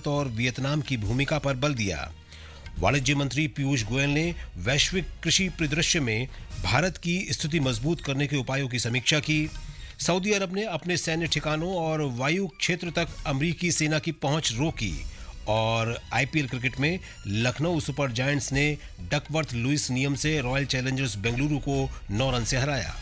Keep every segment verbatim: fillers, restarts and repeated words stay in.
भारत और वियतनाम की भूमिका पर बल दिया। वाणिज्य मंत्री पीयूष गोयल ने वैश्विक कृषि परिदृश्य में भारत की स्थिति मजबूत करने के उपायों की समीक्षा की। सऊदी अरब ने अपने सैन्य ठिकानों और वायु क्षेत्र तक अमेरिकी सेना की पहुंच रोकी। और आईपीएल क्रिकेट में लखनऊ सुपर जायंट्स ने डकवर्थ लुइस नियम से रॉयल चैलेंजर्स बेंगलुरु को नौ रन से हराया।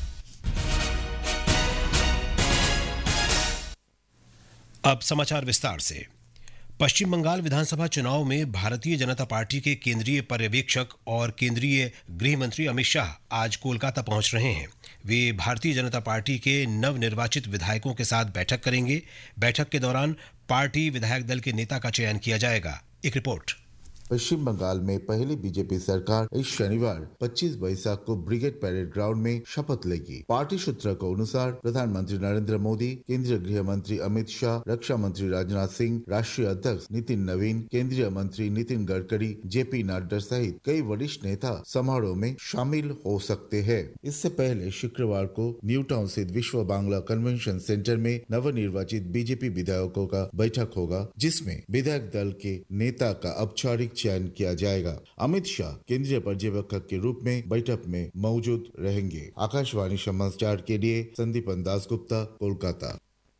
अब समाचार विस्तार से। पश्चिम बंगाल विधानसभा चुनाव में भारतीय जनता पार्टी के केंद्रीय पर्यवेक्षक और केंद्रीय गृह मंत्री अमित शाह आज कोलकाता पहुंच रहे हैं। वे भारतीय जनता पार्टी के नवनिर्वाचित विधायकों के साथ बैठक करेंगे। बैठक के दौरान पार्टी विधायक दल के नेता का चयन किया जाएगा। एक रिपोर्ट। पश्चिम बंगाल में पहली बीजेपी सरकार इस शनिवार पच्चीस बैसाख को ब्रिगेड परेड ग्राउंड में शपथ लेगी। पार्टी सूत्रों के अनुसार प्रधानमंत्री नरेंद्र मोदी, केंद्रीय गृह मंत्री अमित शाह, रक्षा मंत्री राजनाथ सिंह, राष्ट्रीय अध्यक्ष नितिन नवीन, केंद्रीय मंत्री नितिन गडकरी, जेपी नड्डा सहित कई वरिष्ठ नेता समारोह में शामिल हो सकते हैं। इससे पहले शुक्रवार को न्यू टाउन स्थित विश्व बांग्ला कन्वेंशन सेंटर में नवनिर्वाचित बीजेपी विधायकों का बैठक होगा, जिसमें विधायक दल के नेता का औपचारिक चयन किया जाएगा। अमित शाह केंद्रीय पर्यवेक्षक के रूप में बैठक में मौजूद रहेंगे। आकाशवाणी समाचार के लिए संदीपन दासगुप्ता, कोलकाता।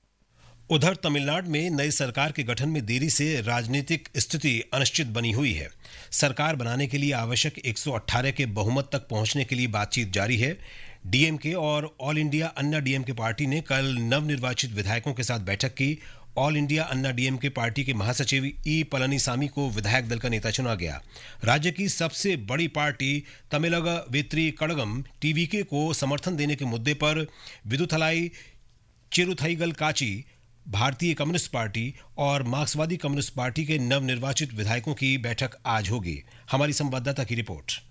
उधर तमिलनाडु में नई सरकार के गठन में देरी से राजनीतिक स्थिति अनिश्चित बनी हुई है। सरकार बनाने के लिए आवश्यक एक सौ अठारह के बहुमत तक पहुंचने के लिए बातचीत जारी है। डीएमके और ऑल इंडिया अन्ना डीएमके पार्टी ने कल नवनिर्वाचित विधायकों के साथ बैठक की। ऑल इंडिया अन्ना डीएमके पार्टी के महासचिव ई पलनीसामी को विधायक दल का नेता चुना गया। राज्य की सबसे बड़ी पार्टी तमिलग वेत्री कड़गम टीवीके को समर्थन देने के मुद्दे पर विदुथलाई चिरुथाईगल काची, भारतीय कम्युनिस्ट पार्टी और मार्क्सवादी कम्युनिस्ट पार्टी के नवनिर्वाचित विधायकों की बैठक आज होगी। हमारी संवाददाता की रिपोर्ट।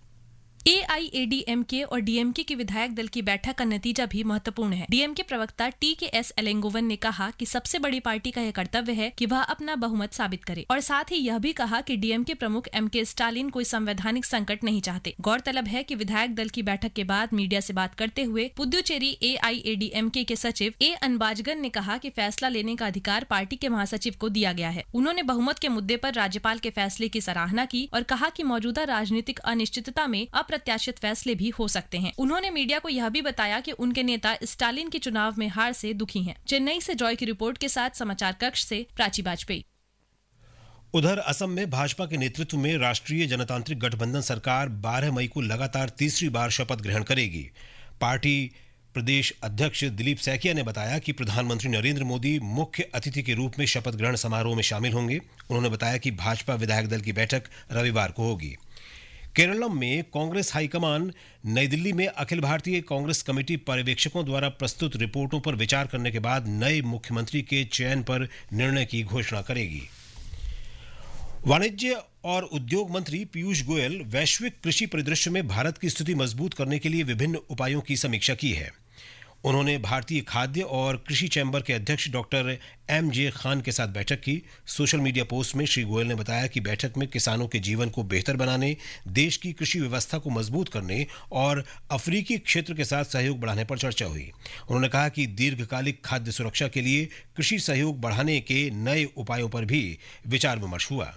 एआईएडीएमके और डीएमके के विधायक दल की बैठक का नतीजा भी महत्वपूर्ण है। डीएमके प्रवक्ता टी के एस एलेंगोवन ने कहा कि सबसे बड़ी पार्टी का यह कर्तव्य है कि वह अपना बहुमत साबित करे और साथ ही यह भी कहा कि डीएमके प्रमुख एम के स्टालिन कोई संवैधानिक संकट नहीं चाहते। गौरतलब है कि विधायक दल की बैठक के बाद मीडिया से बात करते हुए पुदुचेरी एआईएडीएमके के सचिव ए अनबाजगन ने कहा कि फैसला लेने का अधिकार पार्टी के महासचिव को दिया गया है। उन्होंने बहुमत के मुद्दे पर राज्यपाल के फैसले की सराहना की और कहा कि मौजूदा राजनीतिक अनिश्चितता में अप्रत्याशित फैसले भी हो सकते हैं। उन्होंने मीडिया को यह भी बताया कि उनके नेता स्टालिन के चुनाव में हार से दुखी हैं। चेन्नई से जॉय की रिपोर्ट के साथ समाचार कक्ष से प्राची बाजपेयी। उधर असम में भाजपा के नेतृत्व में राष्ट्रीय जनतांत्रिक गठबंधन सरकार बारह मई को लगातार तीसरी बार शपथ ग्रहण करेगी। पार्टी प्रदेश अध्यक्ष दिलीप सैकिया ने बताया कि प्रधानमंत्री नरेंद्र मोदी मुख्य अतिथि के रूप में शपथ ग्रहण समारोह में शामिल होंगे। उन्होंने बताया कि भाजपा विधायक दल की बैठक रविवार को होगी। केरलम में कांग्रेस हाईकमान नई दिल्ली में अखिल भारतीय कांग्रेस कमेटी पर्यवेक्षकों द्वारा प्रस्तुत रिपोर्टों पर विचार करने के बाद नए मुख्यमंत्री के चयन पर निर्णय की घोषणा करेगी। वाणिज्य और उद्योग मंत्री पीयूष गोयल वैश्विक कृषि परिदृश्य में भारत की स्थिति मजबूत करने के लिए विभिन्न उपायों की समीक्षा की है। उन्होंने भारतीय खाद्य और कृषि चैम्बर के अध्यक्ष डॉक्टर एम जे खान के साथ बैठक की। सोशल मीडिया पोस्ट में श्री गोयल ने बताया कि बैठक में किसानों के जीवन को बेहतर बनाने, देश की कृषि व्यवस्था को मजबूत करने और अफ्रीकी क्षेत्र के साथ सहयोग बढ़ाने पर चर्चा हुई। उन्होंने कहा कि दीर्घकालिक खाद्य सुरक्षा के लिए कृषि सहयोग बढ़ाने के नए उपायों पर भी विचार विमर्श हुआ।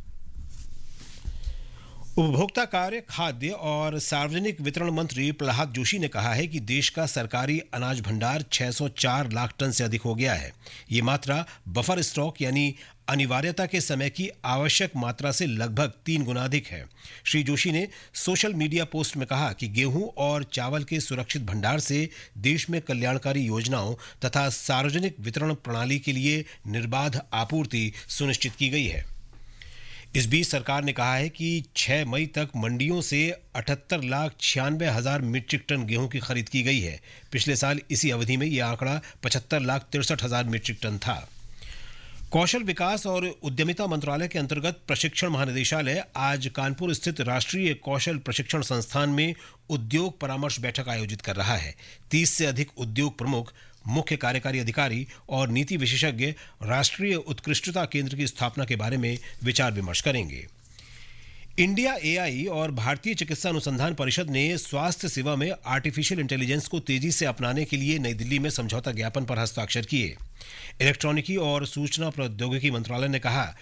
उपभोक्ता कार्य, खाद्य और सार्वजनिक वितरण मंत्री प्रहलाद जोशी ने कहा है कि देश का सरकारी अनाज भंडार छह सौ चार लाख टन से अधिक हो गया है। ये मात्रा बफर स्टॉक यानी अनिवार्यता के समय की आवश्यक मात्रा से लगभग तीन गुना अधिक है। श्री जोशी ने सोशल मीडिया पोस्ट में कहा कि गेहूं और चावल के सुरक्षित भंडार से देश में कल्याणकारी योजनाओं तथा सार्वजनिक वितरण प्रणाली के लिए निर्बाध आपूर्ति सुनिश्चित की गई है। इस बीच सरकार ने कहा है कि छह मई तक मंडियों से अठहत्तर लाख छियानवे हजार मीट्रिक टन गेहूं की खरीद की गई है। पिछले साल इसी अवधि में यह आंकड़ा पचहत्तर लाख तिरसठ हजार मीट्रिक टन था। कौशल विकास और उद्यमिता मंत्रालय के अंतर्गत प्रशिक्षण महानिदेशालय आज कानपुर स्थित राष्ट्रीय कौशल प्रशिक्षण संस्थान में उद्योग परामर्श बैठक आयोजित कर रहा है। तीस से अधिक उद्योग प्रमुख, मुख्य कार्यकारी अधिकारी और नीति विशेषज्ञ राष्ट्रीय उत्कृष्टता केंद्र की स्थापना के बारे में विचार विमर्श करेंगे। इंडिया एआई और भारतीय चिकित्सा अनुसंधान परिषद ने स्वास्थ्य सेवा में आर्टिफिशियल इंटेलिजेंस को तेजी से अपनाने के लिए नई दिल्ली में समझौता ज्ञापन पर हस्ताक्षर किए। इलेक्ट्रॉनिकी और सूचना प्रौद्योगिकी मंत्रालय ने कहा